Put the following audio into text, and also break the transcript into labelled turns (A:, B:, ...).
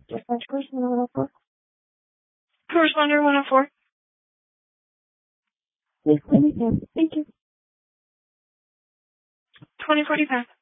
A: Dispatch Correspondent 104.
B: Correspondent 104.
A: Yes, please. Thank you.
B: 2045.